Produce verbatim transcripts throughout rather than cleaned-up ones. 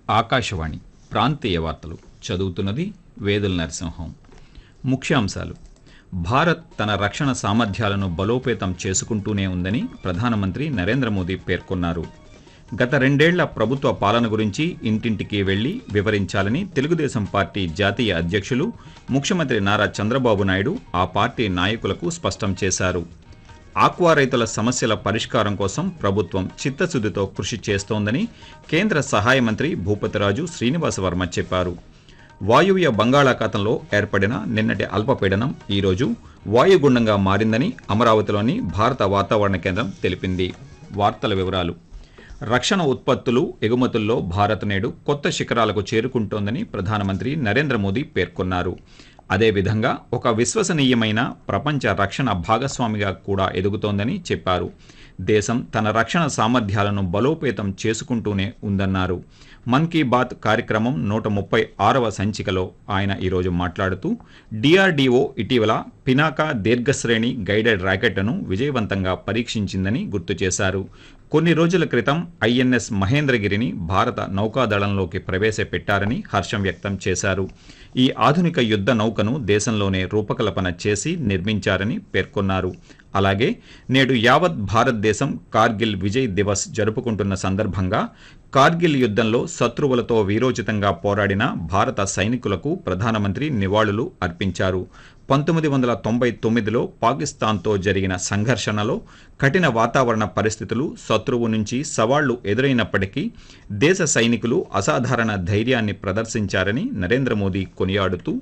ఆకాశవాణి ప్రాంతీయ వార్తలు చదువుతున్నది వేదుల నరసింహం. ముఖ్యాంశాలు: భారత్ తన రక్షణ సామర్థ్యాలను బలోపేతం చేసుకుంటూనే ఉందని ప్రధానమంత్రి నరేంద్ర మోదీ పేర్కొన్నారు. గత రెండేళ్ల ప్రభుత్వ పాలన గురించి ఇంటింటికి వెళ్లి వివరించాలని తెలుగుదేశం పార్టీ జాతీయ అధ్యక్షులు ముఖ్యమంత్రి నారా చంద్రబాబు నాయుడు ఆ పార్టీ నాయకులకు స్పష్టం చేశారు. ఆక్వా రైతుల సమస్యల పరిష్కారం కోసం ప్రభుత్వం చిత్తశుద్ధితో కృషి చేస్తోందని కేంద్ర సహాయ మంత్రి భూపతిరాజు శ్రీనివాసవర్మ చెప్పారు. వాయువ్య బంగాళాఖాతంలో ఏర్పడిన నిన్నటి అల్పపీడనం ఈరోజు వాయుగుండంగా మారిందని అమరావతిలోని భారత వాతావరణ కేంద్రం తెలిపింది. వార్తల వివరాలు: రక్షణ ఉత్పత్తులు ఎగుమతుల్లో భారత్ నేడు కొత్త శిఖరాలకు చేరుకుంటోందని ప్రధానమంత్రి నరేంద్ర మోదీ పేర్కొన్నారు. అదేవిధంగా ఒక విశ్వసనీయమైన ప్రపంచ రక్షణ భాగస్వామిగా కూడా ఎదుగుతోందని చెప్పారు. దేశం తన రక్షణ సామర్థ్యాలను బలోపేతం చేసుకుంటూనే ఉందన్నారు. మన్ కీ బాత్ కార్యక్రమం నూట ముప్పై ఆరవ సంచికలో ఆయన ఈరోజు మాట్లాడుతూ డిఆర్డీఓ ఇటీవల పినాకా దీర్ఘశ్రేణి గైడెడ్ రాకెట్ను విజయవంతంగా పరీక్షించిందని గుర్తు చేశారు. కొన్ని రోజుల క్రితం ఐఎన్ఎస్ మహేంద్రగిరిని భారత నౌకాదళంలోకి ప్రవేశపెట్టారని హర్షం వ్యక్తం చేశారు. ఈ ఆధునిక యుద్ధ నౌకను దేశంలోనే రూపకల్పన చేసి నిర్మించారని పేర్కొన్నారు. అలాగే నేడు యావత్ భారతదేశం కార్గిల్ విజయ్ దివస్ జరుపుకుంటున్న సందర్భంగా కార్గిల్ యుద్ధంలో శత్రువులతో వీరోచితంగా పోరాడిన భారత సైనికులకు ప్రధానమంత్రి నివాళులు అర్పించారు. పంతొమ్మిది వందల తొంభై తొమ్మిదిలో పాకిస్తాన్తో జరిగిన సంఘర్షణలో కఠిన వాతావరణ పరిస్థితులు, శత్రువు నుంచి సవాళ్లు ఎదురైనప్పటికీ దేశ సైనికులు అసాధారణ ధైర్యాన్ని ప్రదర్శించారని నరేంద్ర మోదీ కొనియాడుతూ,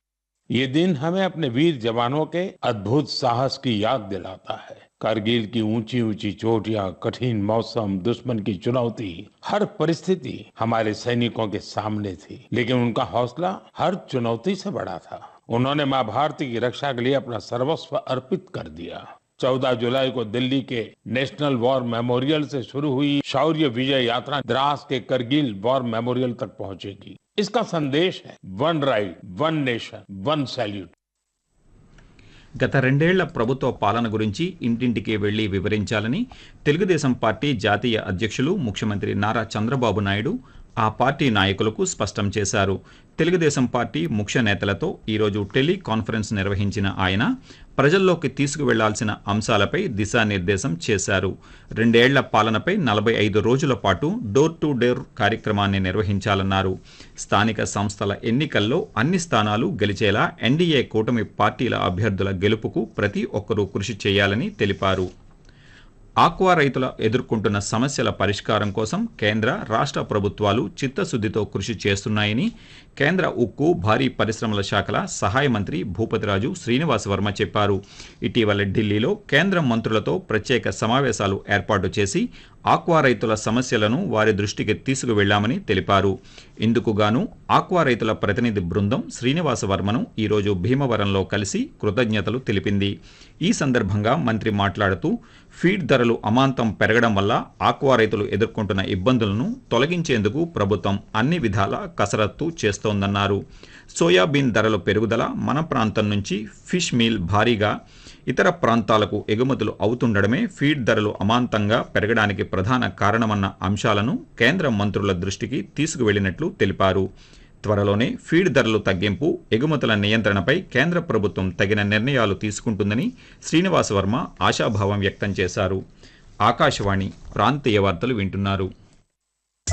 ये दिन हमें अपने वीर जवानों के अद्भुत साहस की याद दिलाता है। कारगिल की ऊंची ऊंची चोटियां, कठिन मौसम, दुश्मन की चुनौती, हर परिस्थिति हमारे सैनिकों के सामने थी, लेकिन उनका हौसला हर चुनौती से बड़ा था। उन्होंने मां भारती की रक्षा के लिए अपना सर्वस्व अर्पित कर दिया। चौदह जुलाई को दिल्ली के नेशनल वॉर मेमोरियल से शुरू हुई शौर्य विजय यात्रा द्रास के करगिल वॉर मेमोरियल तक पहुंचेगी। इसका संदेश है one right, one nation, one salute. గత రెండేళ్ల ప్రభుత్వ పాలన గురించి ఇంటింటికి వెళ్లి వివరించాలని తెలుగుదేశం పార్టీ జాతీయ అధ్యక్షులు ముఖ్యమంత్రి నారా చంద్రబాబు నాయుడు ఆ పార్టీ నాయకులకు స్పష్టం చేశారు. తెలుగుదేశం పార్టీ ముఖ్య నేతలతో ఈరోజు టెలికాన్ఫరెన్స్ నిర్వహించిన ఆయన ప్రజల్లోకి తీసుకువెళ్లాల్సిన అంశాలపై దిశానిర్దేశం చేశారు. రెండేళ్ల పాలనపై నలభై ఐదు రోజుల పాటు డోర్ టు డోర్ కార్యక్రమాన్ని నిర్వహించాలన్నారు. స్థానిక సంస్థల ఎన్నికల్లో అన్ని స్థానాలు గెలిచేలా ఎన్డీఏ కూటమి పార్టీల అభ్యర్థుల గెలుపుకు ప్రతి ఒక్కరూ కృషి చేయాలని తెలిపారు. ఆక్వా రైతుల ఎదుర్కొంటున్న సమస్యల పరిష్కారం కోసం కేంద్ర, రాష్ట్ర ప్రభుత్వాలు చిత్తశుద్ధితో కృషి చేస్తున్నాయని కేంద్ర ఉక్కు, భారీ పరిశ్రమల శాఖల సహాయ మంత్రి భూపతిరాజు శ్రీనివాసవర్మ చెప్పారు. ఇటీవల ఢిల్లీలో కేంద్ర మంత్రులతో ప్రత్యేక సమావేశాలు ఏర్పాటు చేసి ఆక్వా రైతుల సమస్యలను వారి దృష్టికి తీసుకువెళ్లామని తెలిపారు. ఇందుకుగాను ఆక్వా రైతుల ప్రతినిధి బృందం శ్రీనివాసవర్మను ఈరోజు భీమవరంలో కలిసి కృతజ్ఞతలు తెలిపింది. ఈ సందర్భంగా మంత్రి మాట్లాడుతూ ఫీడ్ ధరలు అమాంతం పెరగడం వల్ల ఆక్వా రైతులు ఎదుర్కొంటున్న ఇబ్బందులను తొలగించేందుకు ప్రభుత్వం అన్ని విధాల కసరత్తు చేస్తోందన్నారు. సోయాబీన్ ధరల పెరుగుదల, మన ప్రాంతం నుంచి ఫిష్ మీల్ భారీగా ఇతర ప్రాంతాలకు ఎగుమతులు అవుతుండడమే ఫీడ్ ధరలు అమాంతంగా పెరగడానికి ప్రధాన కారణమన్న అంశాలను కేంద్ర మంత్రుల దృష్టికి తీసుకువెళ్లినట్లు తెలిపారు. త్వరలోనే ఫీడ్ ధరలు తగ్గింపు, ఎగుమతుల నియంత్రణపై కేంద్ర ప్రభుత్వం తగిన నిర్ణయాలు తీసుకుంటుందని శ్రీనివాసవర్మ ఆశాభావం వ్యక్తం చేశారు. ఆకాశవాణి ప్రాంతీయ వార్తలు వింటున్నారు.